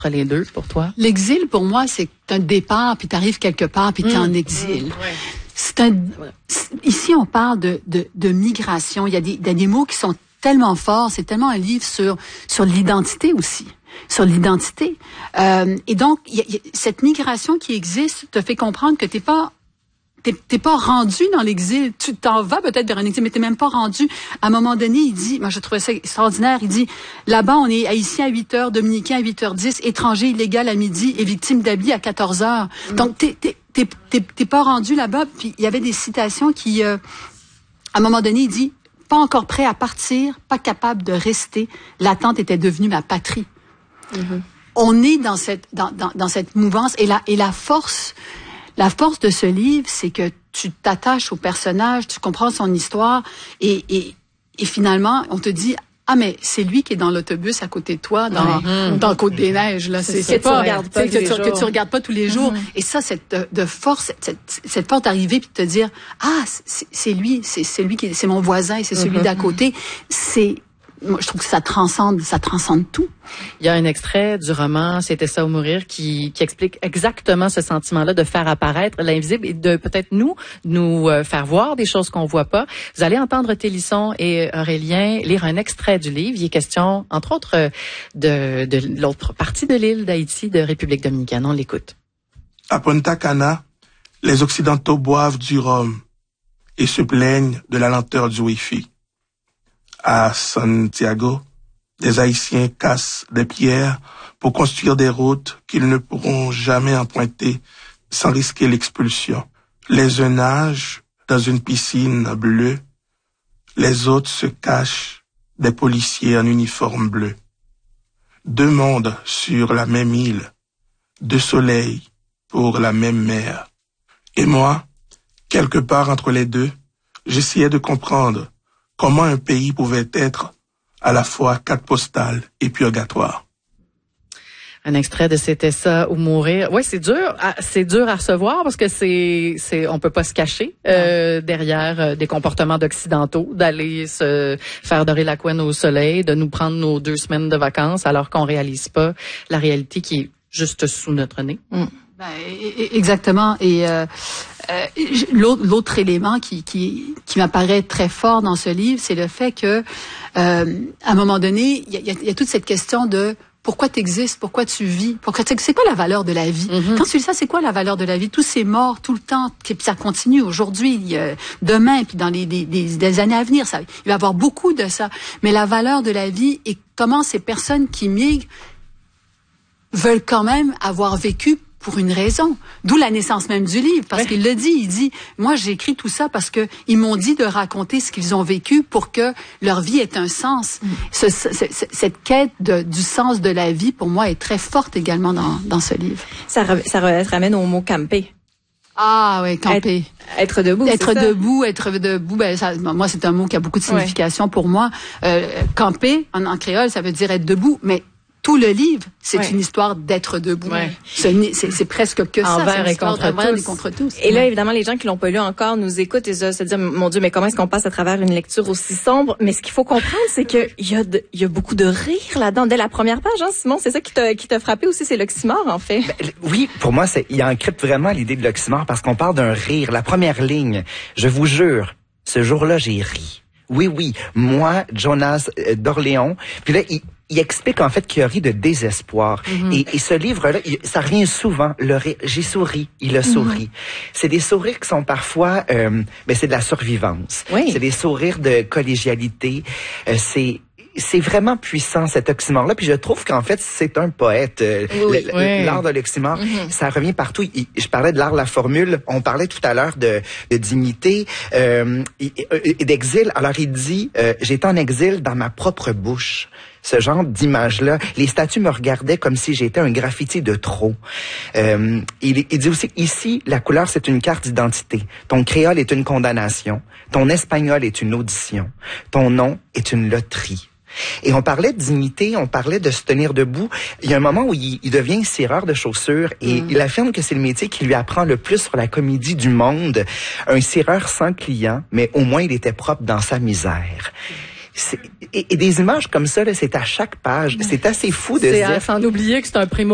les deux pour toi? L'exil, pour moi, c'est un départ, puis t'arrives quelque part, puis t'es en exil. Ouais. Ici, on parle de migration. Il y a des mots qui sont tellement forts. C'est tellement un livre sur l'identité aussi. Sur l'identité. Et donc, cette migration qui existe te fait comprendre que t'es pas rendu dans l'exil. Tu t'en vas peut-être vers un exil, mais t'es même pas rendu. À un moment donné, il dit, moi je trouvais ça extraordinaire, il dit, là-bas on est haïtien à 8h, dominicain à 8h10, étranger illégal à midi et victime d'abus à 14h. Donc t'es pas rendu là-bas. Puis il y avait des citations qui, à un moment donné, il dit, pas encore prêt à partir, pas capable de rester, l'attente était devenue ma patrie. On est dans cette mouvance et la force de ce livre, c'est que tu t'attaches au personnage, tu comprends son histoire et finalement, on te dit, ah, mais c'est lui qui est dans l'autobus à côté de toi, dans Côte-des-Neiges, là. C'est pas, que tu regardes pas tous les jours. Et ça, de force, cette porte d'arrivée puis de te dire, ah, c'est lui, c'est mon voisin et c'est celui d'à côté. Moi, je trouve que ça transcende tout. Il y a un extrait du roman C'était ça ou mourir qui explique exactement ce sentiment-là de faire apparaître l'invisible et de peut-être nous faire voir des choses qu'on voit pas. Vous allez entendre Télisson et Aurélien lire un extrait du livre. Il est question, entre autres, de l'autre partie de l'île d'Haïti, de République dominicaine. On l'écoute. À Punta Cana, les Occidentaux boivent du rhum et se plaignent de la lenteur du Wi-Fi. À Santiago, des Haïtiens cassent des pierres pour construire des routes qu'ils ne pourront jamais emprunter sans risquer l'expulsion. Les uns nagent dans une piscine bleue, les autres se cachent des policiers en uniforme bleu. Deux mondes sur la même île, deux soleils pour la même mer. Et moi, quelque part entre les deux, j'essayais de comprendre comment un pays pouvait être à la fois carte postale et purgatoire. Un extrait de C'était ça ou mourir. Oui, c'est dur à recevoir parce que on peut pas se cacher derrière des comportements d'occidentaux, d'aller se faire dorer la couenne au soleil, de nous prendre nos 2 semaines de vacances alors qu'on réalise pas la réalité qui est juste sous notre nez. Exactement. Et l'autre élément qui m'apparaît très fort dans ce livre, c'est le fait que à un moment donné, il y a toute cette question de pourquoi tu existes, pourquoi tu vis, c'est quoi la valeur de la vie. Quand tu dis ça, c'est quoi la valeur de la vie? Tous ces morts, tout le temps, puis ça continue aujourd'hui, demain, puis dans des années à venir, il va y avoir beaucoup de ça. Mais la valeur de la vie et comment ces personnes qui migrent veulent quand même avoir vécu pour une raison. D'où la naissance même du livre, parce qu'il le dit, il dit, moi j'ai écrit tout ça parce que ils m'ont dit de raconter ce qu'ils ont vécu pour que leur vie ait un sens. Cette quête du sens de la vie, pour moi, est très forte également dans ce livre. Ça ramène au mot camper. Ah oui, camper. Être debout. Être debout, moi c'est un mot qui a beaucoup de signification pour moi. Camper, en créole, ça veut dire être debout, mais tout le livre, c'est une histoire d'être debout. C'est presque que ça. Envers et contre tous. Et là, évidemment, les gens qui l'ont pas lu encore nous écoutent et se disent, mon Dieu, mais comment est-ce qu'on passe à travers une lecture aussi sombre? Mais ce qu'il faut comprendre, c'est que il y a beaucoup de rire là-dedans. Dès la première page, Simon, c'est ça qui t'a frappé aussi, c'est l'oxymore, en fait. Oui, pour moi, il encrypte vraiment l'idée de l'oxymore parce qu'on parle d'un rire. La première ligne, je vous jure, ce jour-là, j'ai ri. Oui, moi, Jonas d'Orléans. Puis là, il explique en fait qu'il y a ri de désespoir. Et ce livre-là, ça revient souvent. J'ai souri, il a souri. C'est des sourires qui sont parfois, c'est de la survivance. C'est des sourires de collégialité. C'est vraiment puissant, cet oxymore-là. Puis je trouve qu'en fait, c'est un poète. L'art de l'oxymore, ça revient partout. Je parlais de l'art de la formule. On parlait tout à l'heure de dignité et d'exil. Alors il dit, j'étais en exil dans ma propre bouche. Ce genre d'image-là. Les statues me regardaient comme si j'étais un graffiti de trop. Il dit aussi, ici, la couleur, c'est une carte d'identité. Ton créole est une condamnation. Ton espagnol est une audition. Ton nom est une loterie. Et on parlait de dignité, on parlait de se tenir debout. Il y a un moment où il devient cireur de chaussures et il affirme que c'est le métier qui lui apprend le plus sur la comédie du monde. Un cireur sans client, mais au moins il était propre dans sa misère. Et des images comme ça, là, c'est à chaque page. C'est assez fou de se dire. Sans oublier que c'est un primo